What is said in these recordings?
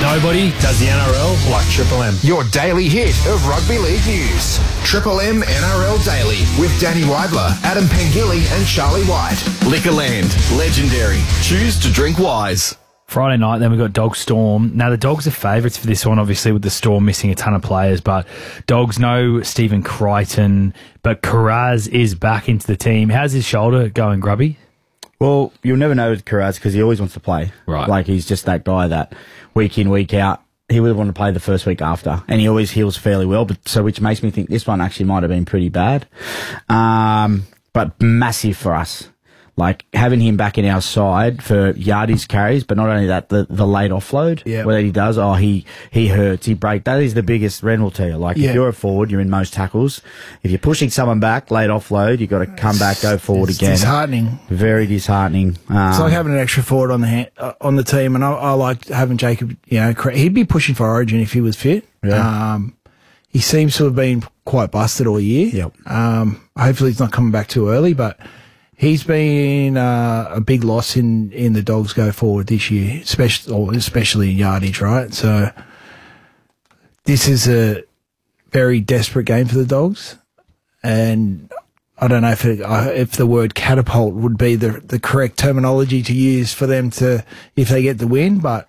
Nobody does the NRL like Triple M. Your daily hit of rugby league news. Triple M NRL Daily with Danny Weidler, Adam Pengilly and Charlie White. Liquorland, legendary. Choose to drink wise. Friday night, then we got Dog Storm. Now, the Dogs are favourites for this one, obviously, with the Storm missing a ton of players, but Dogs know Stephen Crichton, but Carraz is back into the team. How's his shoulder going, Grubby? Well, you'll never know with Carraz because he always wants to play. Right. Like, he's just that guy that week in, week out, he would have wanted to play the first week after, and he always heals fairly well, which makes me think this one actually might have been pretty bad. But massive for us. Like, having him back in our side for yardage carries, but not only that, the late offload, where he does, he hurts, he breaks. That is the biggest, Ren will tell you. Like, if you're a forward, you're in most tackles. If you're pushing someone back, late offload, you've got to come back, go forward again. It's disheartening. Very disheartening. It's like having an extra forward on the team, and I like having Jacob, he'd be pushing for Origin if he was fit. Yeah. He seems to have been quite busted all year. Yep. Hopefully he's not coming back too early, but he's been a big loss in the Dogs go forward this year, especially in yardage, right? So this is a very desperate game for the Dogs, and I don't know if the word catapult would be the correct terminology to use for them if they get the win, but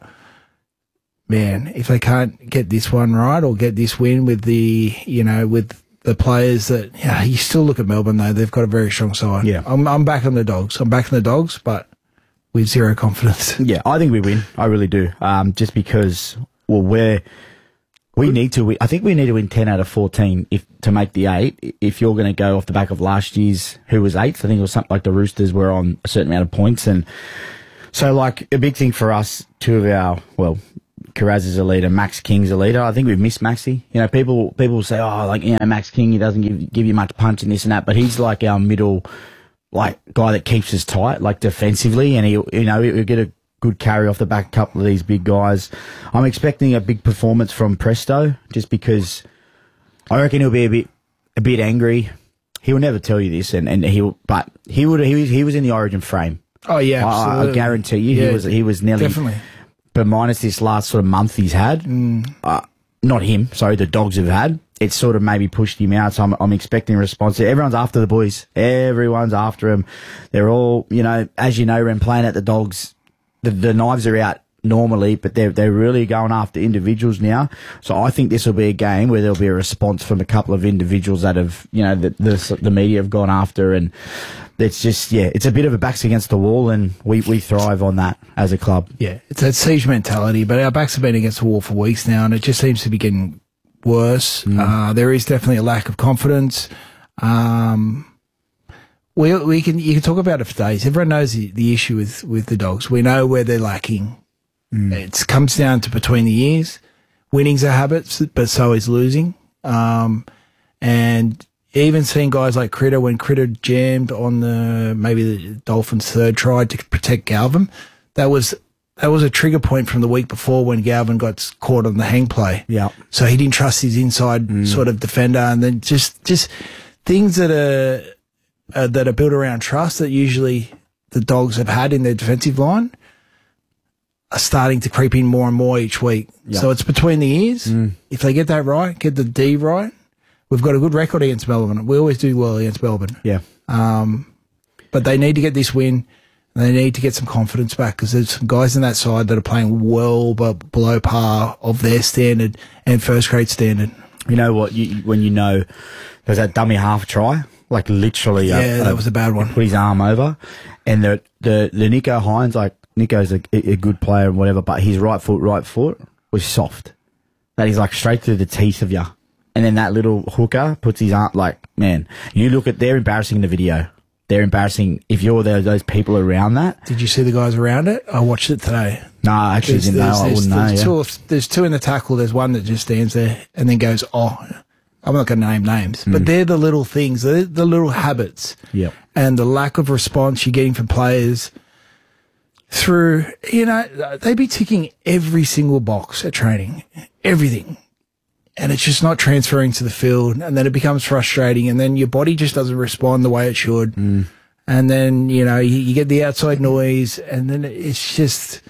man, if they can't get this one right or get this win with the players that, you still look at Melbourne though, they've got a very strong side. Yeah. I'm back on the Dogs. But with zero confidence. Yeah, I think we win. I really do. Just because, we need to win. I think we need to win 10 out of 14 to make the 8. If you're going to go off the back of last year's, who was 8th, I think it was something like the Roosters were on a certain amount of points. And so, like, a big thing for us, two of our, Carraz is a leader, Max King's a leader. I think we've missed Maxi. People will say, Max King, he doesn't give you much punch and this and that, but he's like our middle, like, guy that keeps us tight, like, defensively, and he'll get a good carry off the back, a couple of these big guys. I'm expecting a big performance from Presto, just because I reckon he'll be a bit angry. He'll never tell you this, he was in the Origin frame. Oh yeah, absolutely. I guarantee you, he was nearly definitely. But minus this last sort of month he's had, not him, sorry, the Dogs have had, it's sort of maybe pushed him out. So I'm expecting a response. Everyone's after the boys. Everyone's after him. They're all, as you know, when playing at the Dogs, the knives are out normally, but they're really going after individuals now. So I think this will be a game where there'll be a response from a couple of individuals that have, the media have gone after, and it's just, it's a bit of a backs against the wall, and we thrive on that as a club. Yeah, it's that siege mentality, but our backs have been against the wall for weeks now, and it just seems to be getting worse. There is definitely a lack of confidence. You can talk about it for days. Everyone knows the issue with the Dogs. We know where they're lacking. It comes down to between the years. Winning's a habit, but so is losing. And even seeing guys like Critter, when Critter jammed on maybe the Dolphins' third try to protect Galvin, that was a trigger point from the week before when Galvin got caught on the hang play. Yeah. So he didn't trust his inside sort of defender, and then just things that are built around trust that usually the Dogs have had in their defensive line are starting to creep in more and more each week. Yeah. So it's between the ears. If they get that right, get the D right, we've got a good record against Melbourne. We always do well against Melbourne. Yeah. But they need to get this win, and they need to get some confidence back, because there's some guys in that side that are playing well but below par of their standard and first grade standard. You know what? There's that dummy half try, like literally. That was a bad one. Put his arm over, and the Nico Hines, like, Nico's a good player and whatever, but his right foot was soft. That is like straight through the teeth of you. And then that little hooker puts his arm, like, man, they're embarrassing in the video. They're embarrassing if you're those people around that. Did you see the guys around it? I watched it today. No, I actually didn't know. I wouldn't know. There's two in the tackle. There's one that just stands there and then goes, I'm not going to name names, but they're the little things, the little habits. Yep. And the lack of response you're getting from players through, they be ticking every single box at training, everything. And it's just not transferring to the field, and then it becomes frustrating, and then your body just doesn't respond the way it should. And then, you get the outside noise, and then it's just,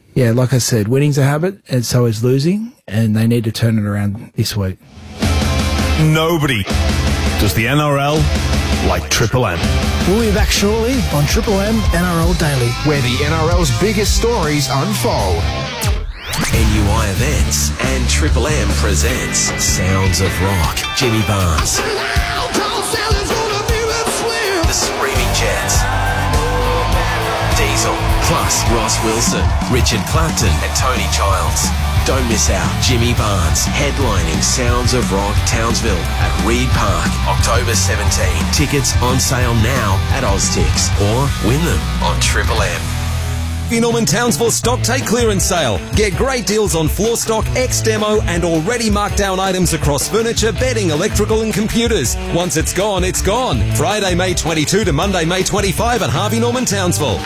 yeah, like I said, winning's a habit, and so is losing, and they need to turn it around this week. Nobody does the NRL like Triple M. We'll be back shortly on Triple M NRL Daily, where the NRL's biggest stories unfold. NUI Events and Triple M presents Sounds of Rock. Jimmy Barnes, The Screaming Jets, Diesel, plus Ross Wilson, Richard Clapton and Tony Childs. Don't miss out. Jimmy Barnes headlining Sounds of Rock Townsville at Reed Park, October 17. Tickets on sale now at Oztix or win them on Triple M. Norman Townsville Stock Take Clearance Sale. Get great deals on floor stock, ex-demo and already marked down items across furniture, bedding, electrical and computers. Once it's gone, it's gone. Friday, May 22 to Monday, May 25 at Harvey Norman Townsville.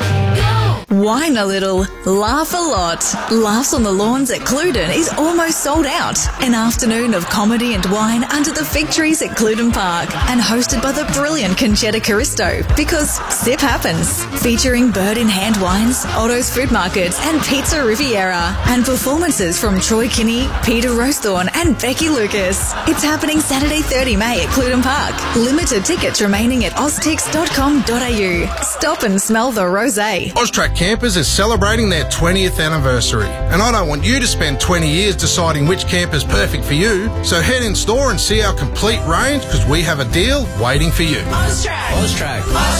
Whine a little, laugh a lot. Laughs on the Lawns at Cluden is almost sold out. An afternoon of comedy and wine under the fig trees at Cluden Park and hosted by the brilliant Conchetta Caristo, because sip happens. Featuring bird in hand wines, Otto's Food Markets and Pizza Riviera, and performances from Troy Kinney, Peter Rosethorn and Becky Lucas. It's happening Saturday 30 May at Cluden Park. Limited tickets remaining at oztix.com.au. Stop and smell the rosé. Austrac Campers is celebrating their 20th anniversary, and I don't want you to spend 20 years deciding which camper's perfect for you. So head in store and see our complete range, because we have a deal waiting for you. Austrac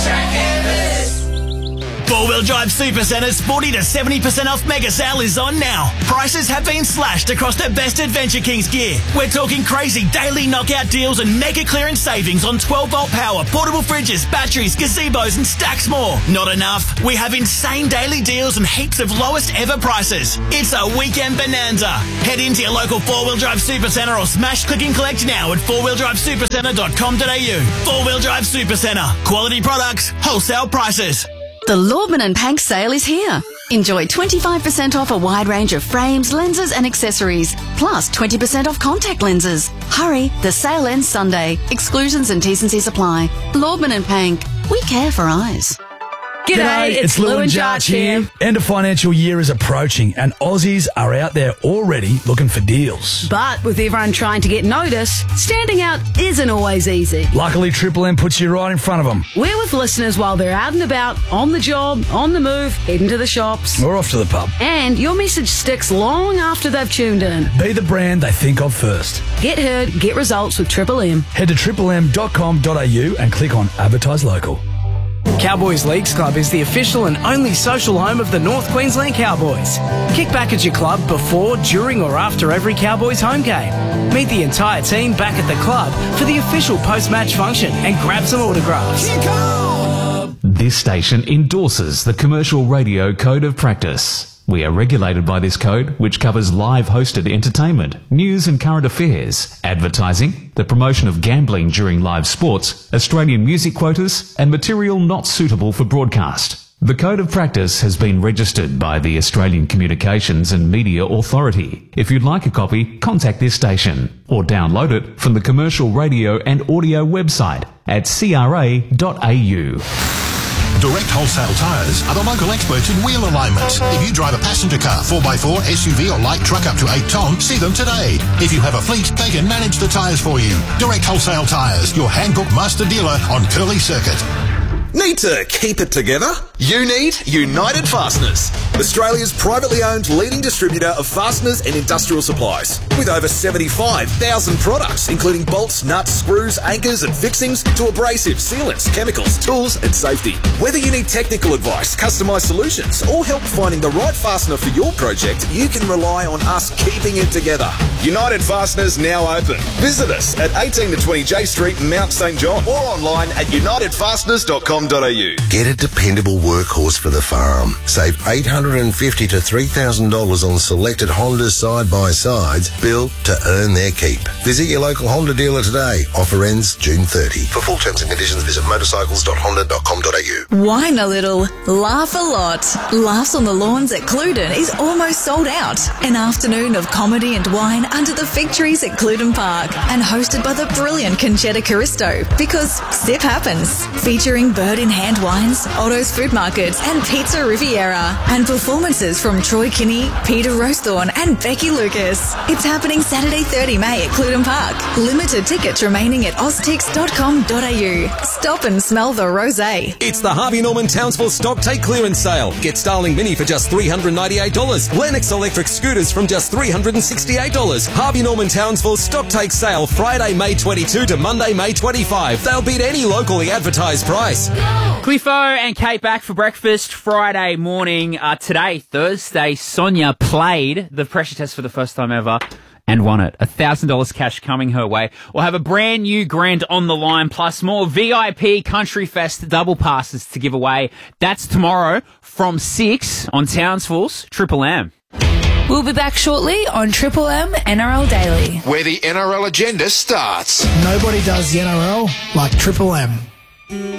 Campers. Four-wheel drive Supercentre's 40 to 70% off mega sale is on now. Prices have been slashed across the best Adventure Kings gear. We're talking crazy daily knockout deals and mega clearance savings on 12-volt power, portable fridges, batteries, gazebos and stacks more. Not enough? We have insane daily deals and heaps of lowest ever prices. It's a weekend bonanza. Head into your local four-wheel drive Supercentre or smash click and collect now at fourwheeldrivesupercentre.com.au. Four-wheel drive Supercentre. Quality products, wholesale prices. The Lordman and Pank sale is here. Enjoy 25% off a wide range of frames, lenses and accessories, plus 20% off contact lenses. Hurry, the sale ends Sunday. Exclusions and T&Cs apply. Lordman and Pank, we care for eyes. G'day, it's Lou and Jarch here. End of financial year is approaching and Aussies are out there already looking for deals. But with everyone trying to get noticed, standing out isn't always easy. Luckily, Triple M puts you right in front of them. We're with listeners while they're out and about, on the job, on the move, heading to the shops. Or off to the pub. And your message sticks long after they've tuned in. Be the brand they think of first. Get heard, get results with Triple M. Head to triplem.com.au and click on Advertise Local. Cowboys Leagues Club is the official and only social home of the North Queensland Cowboys. Kick back at your club before, during or after every Cowboys home game. Meet the entire team back at the club for the official post-match function and grab some autographs. This station endorses the Commercial Radio Code of Practice. We are regulated by this code, which covers live hosted entertainment, news and current affairs, advertising, the promotion of gambling during live sports, Australian music quotas, and material not suitable for broadcast. The Code of Practice has been registered by the Australian Communications and Media Authority. If you'd like a copy, contact this station or download it from the Commercial Radio and Audio website at cra.au. Direct Wholesale Tyres are the local experts in wheel alignment. If you drive a passenger car, 4x4, SUV or light truck up to 8 tonne, see them today. If you have a fleet, they can manage the tyres for you. Direct Wholesale Tyres, your Hankook master dealer on Curly Circuit. Need to keep it together? You need United Fasteners, Australia's privately owned leading distributor of fasteners and industrial supplies. With over 75,000 products, including bolts, nuts, screws, anchors and fixings to abrasives, sealants, chemicals, tools and safety. Whether you need technical advice, customised solutions or help finding the right fastener for your project, you can rely on us keeping it together. United Fasteners now open. Visit us at 18 to 20 J Street, Mount St John or online at unitedfasteners.com. Get a dependable workhorse for the farm. Save $850 to $3,000 on selected Honda side-by-sides built to earn their keep. Visit your local Honda dealer today. Offer ends June 30. For full terms and conditions, visit motorcycles.honda.com.au. Whine a little, laugh a lot. Laughs on the Lawns at Cluden is almost sold out. An afternoon of comedy and wine under the fig trees at Cluden Park and hosted by the brilliant Conchetta Caristo, because sip happens. Featuring bird bird-in-hand wines, Otto's Food Markets and Pizza Riviera. And performances from Troy Kinney, Peter Rosethorn and Becky Lucas. It's happening Saturday 30 May at Cluden Park. Limited tickets remaining at oztix.com.au. Stop and smell the rosé. It's the Harvey Norman Townsville Stock Take Clearance Sale. Get Starling Mini for just $398. Lennox electric scooters from just $368. Harvey Norman Townsville Stock Take Sale Friday, May 22 to Monday, May 25. They'll beat any locally advertised price. Cliffo and Kate back for breakfast Friday morning. Today, Thursday, Sonia played the pressure test for the first time ever and won it. $1,000 cash coming her way. We'll have a brand new grand on the line, plus more VIP Country Fest double passes to give away. That's tomorrow from 6 on Townsville's Triple M. We'll be back shortly on Triple M NRL Daily. Where the NRL agenda starts. Nobody does the NRL like Triple M.